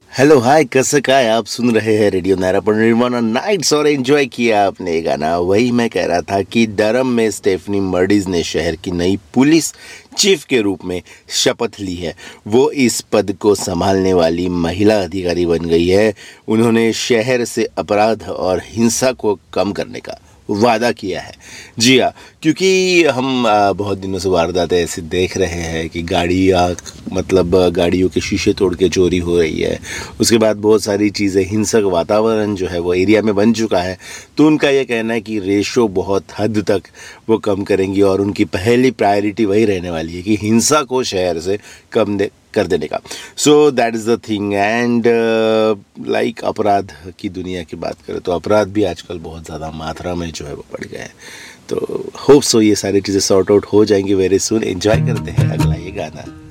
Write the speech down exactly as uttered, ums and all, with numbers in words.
Hello hi, कैसे काय आप सुन रहे हैं रेडियो नायरा निर्माणा नाइट्स और एंजॉय किया आपने ये गाना। वही मैं कह रहा था कि डरम में स्टेफनी मर्डिज ने शहर की नई पुलिस चीफ के रूप में शपथ ली है। वो इस पद को संभालने वाली महिला अधिकारी बन गई है। उन्होंने शहर से अपराध और हिंसा को कम करने का वादा किया है। जी हाँ, क्योंकि हम आ, बहुत दिनों से वारदातें ऐसे देख रहे हैं कि गाड़ियाँ मतलब गाड़ियों के शीशे तोड़ के चोरी हो रही है। उसके बाद बहुत सारी चीज़ें, हिंसक वातावरण जो है वो एरिया में बन चुका है। तो उनका ये कहना है कि रेशो बहुत हद तक वो कम करेंगी और उनकी पहली प्रायोरिटी वही रहने वाली है कि हिंसा को शहर से कम दे कर देने का। So that is the thing. And like अपराध की दुनिया की बात करें तो अपराध भी आजकल बहुत ज़्यादा मात्रा में जो है वो बढ़ गया है। तो होप सो ये सारी चीज़ें सॉर्ट आउट हो जाएंगी वेरी सुन। एंजॉय करते हैं अगला ये गाना।